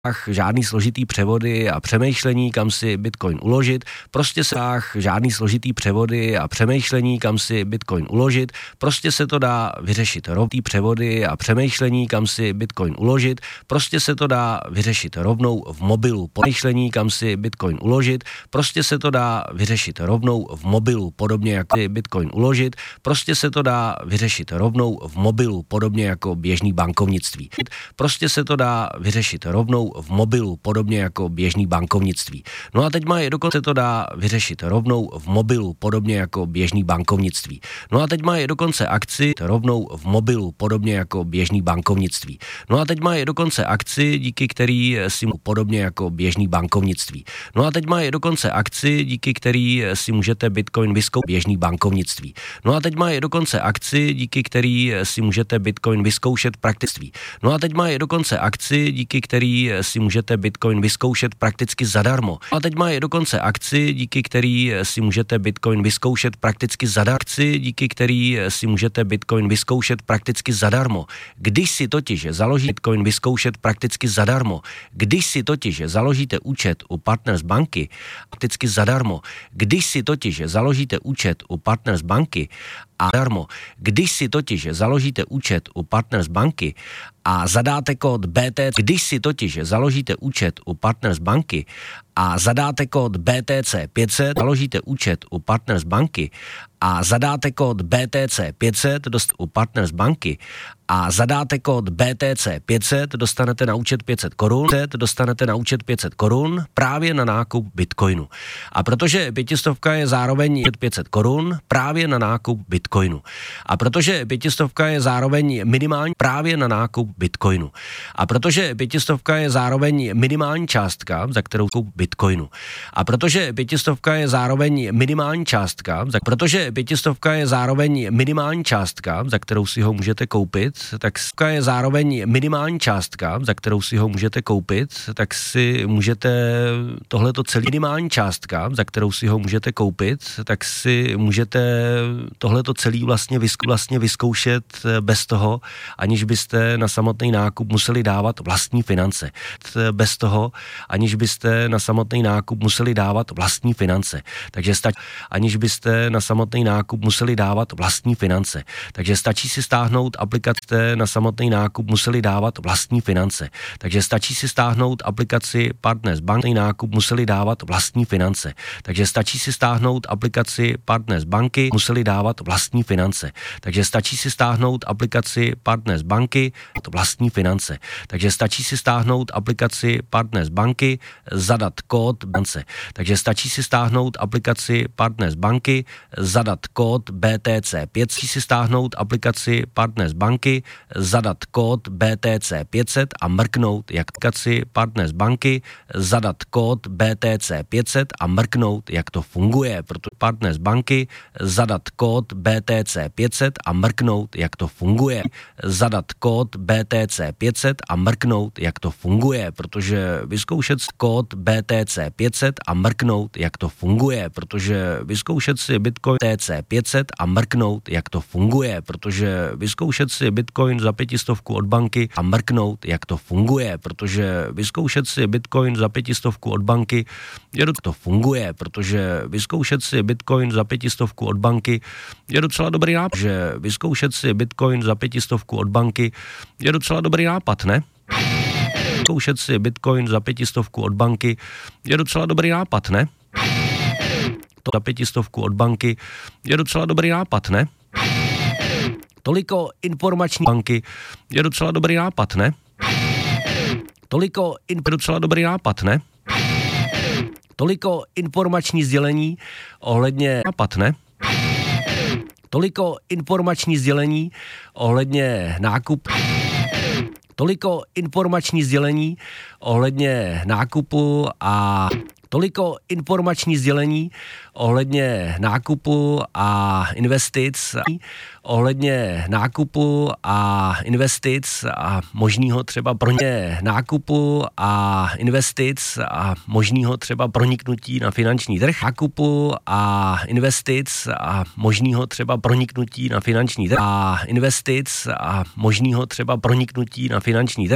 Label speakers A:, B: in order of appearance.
A: žádný složitý převody a přemýšlení, kam si Bitcoin uložit, žádný složitý převody a přemýšlení, kam si Bitcoin uložit, prostě se to dá vyřešit rovný převody a přemýšlení, kam si Bitcoin uložit, prostě se to dá vyřešit rovnou v mobilu, přemýšlení, kam si Bitcoin uložit, prostě se to dá vyřešit rovnou v mobilu, podobně jako Bitcoin uložit, prostě se to dá vyřešit rovnou v mobilu, podobně jako běžný bankovnictví. Prostě se to dá vyřešit rovnou v mobilu, podobně jako běžný bankovnictví. No a teď dokonce to dá vyřešit rovnou v mobilu, podobně jako běžný bankovnictví. No a teď má dokonce akci rovnou v mobilu, podobně jako běžný bankovnictví. No a teď má dokonce akci, díky který si mu podobně jako běžný bankovnictví. No a teď má dokonce akci, díky který si můžete Bitcoin vyzkoušet běžný bankovnictví. No a teď má dokonce akci, díky který si můžete Bitcoin vyzkoušet prakticky. No a teď má dokonce akci, díky který si můžete Bitcoin vyzkoušet prakticky zadarmo. A teď má dokonce akci, díky který si můžete Bitcoin vyzkoušet prakticky zadarmo. Akci, díky který si můžete Bitcoin vyzkoušet prakticky zadarmo. Když si totiž založíte Bitcoin vyzkoušet prakticky zadarmo. Když si totiž založíte účet u Partners banky prakticky zadarmo. Když si totiž založíte účet u Partners banky a zadarmo. Když si totiž založíte účet u Partners banky a zadáte kód BTC, když si totiž založíte účet u Partners banky a zadáte kód BTC 500, založíte účet u Partners banky a zadáte kód BTC 500 u Partners banky a zadáte kód BTC 500, dostanete na účet 500 korun, dostanete na účet 500 korun právě na nákup Bitcoinu. A protože 500 je zároveň 500 korun právě na nákup Bitcoinu. A protože 500 je zároveň minimální právě na nákup Bitcoinu. A protože 500 je zároveň minimální částka, za kterou koup Bitcoinu. A protože 500 je zároveň minimální částka, protože 500 je zároveň minimální částka, za kterou si ho můžete koupit, tak je zároveň minimální částka, za kterou si ho můžete koupit, tak si můžete tohleto celý minimální částka, za kterou si ho můžete koupit, tak si můžete tohleto celý vlastně vyzkoušet bez toho, aniž byste na samotný nákup museli dávat vlastní finance. Bez toho, aniž byste na samotný nákup museli dávat vlastní finance. Takže aniž byste na samotný nákup museli dávat vlastní finance. Takže stačí si stáhnout aplikaci na samotný nákup museli dávat vlastní finance. Takže stačí si stáhnout aplikaci Partners banky, nákup museli dávat vlastní finance. Takže stačí si stáhnout aplikaci Partners banky, museli dávat vlastní finance. Takže stačí si stáhnout aplikaci Partners banky, vlastní finance. Takže stačí si stáhnout aplikaci Partners banky, zadat kód finance. Takže stačí si stáhnout aplikaci Partners banky, zadat kód BTC 500, si stáhnout aplikaci Partners banky, zadat kód BTC 500 a mrknout jak aplikaci Partners banky, zadat kód BTC 500 a mrknout, jak to funguje. Proto Partners banky, zadat kód BTC 500 a mrknout, jak to funguje. Zadat kód BTC 500 a mrknout, jak to funguje, protože vyzkoušet kód BTC 500 a mrknout, jak to funguje, protože vyzkoušet si Bitcoin BTC 500 a mrknout, jak to funguje, protože vyzkoušet si Bitcoin za 500 od banky a mrknout, jak to funguje, protože vyzkoušet si Bitcoin za 500 od banky to funguje, protože vyzkoušet si Bitcoin za 500 od banky je docela dobrý nápad, že vyzkoušet si Bitcoin za 500 od banky je docela dobrý nápad, ne? Vyzkoušet si Bitcoin za 500 od banky je docela dobrý nápad, ne? To za 500 od banky je docela dobrý nápad, ne? Toliko informační banky je docela dobrý nápad, ne? Toliko docela dobrý nápad, ne? Toliko informační sdělení ohledně nápad, ne? Toliko informační sdělení ohledně nákup. Toliko informační sdělení ohledně nákupu a toliko informační sdělení ohledně nákupu a investic, ohledně nákupu a investic a možného třeba nákupu a investic a možného třeba proniknutí na finanční trh, nákupu a investic a možného třeba proniknutí na finanční trh a investic a možného třeba proniknutí na finanční trh.